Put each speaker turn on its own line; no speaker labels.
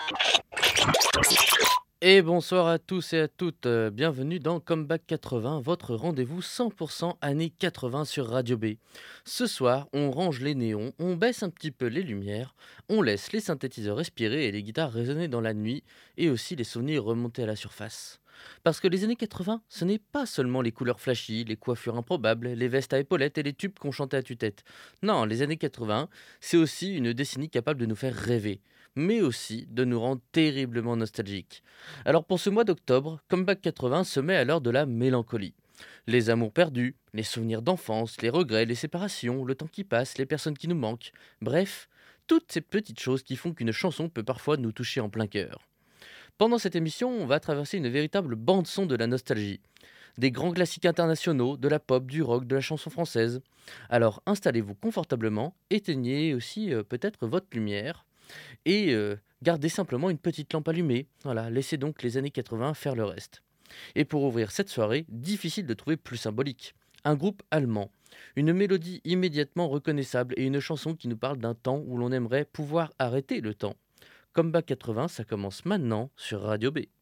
Et bonsoir à tous et à toutes, bienvenue dans Comeback 80, votre rendez-vous 100% années 80 sur Radio B. Ce soir, on range les néons, on baisse un petit peu les lumières, on laisse les synthétiseurs respirer et les guitares résonner dans la nuit, et aussi les souvenirs remonter à la surface. Parce que les années 80, ce n'est pas seulement les couleurs flashy, les coiffures improbables, les vestes à épaulettes et les tubes qu'on chantait à tue-tête. Non, les années 80, c'est aussi une décennie capable de nous faire rêver, mais aussi de nous rendre terriblement nostalgiques. Alors pour ce mois d'octobre, Comeback 80 se met à l'heure de la mélancolie. Les amours perdus, les souvenirs d'enfance, les regrets, les séparations, le temps qui passe, les personnes qui nous manquent, bref, toutes ces petites choses qui font qu'une chanson peut parfois nous toucher en plein cœur. Pendant cette émission, on va traverser une véritable bande-son de la nostalgie. Des grands classiques internationaux, de la pop, du rock, de la chanson française. Alors installez-vous confortablement, éteignez aussi peut-être votre lumière et gardez simplement une petite lampe allumée. Voilà, laissez donc les années 80 faire le reste. Et pour ouvrir cette soirée, difficile de trouver plus symbolique. Un groupe allemand, une mélodie immédiatement reconnaissable et une chanson qui nous parle d'un temps où l'on aimerait pouvoir arrêter le temps. Comeback 80, ça commence maintenant sur Radio B.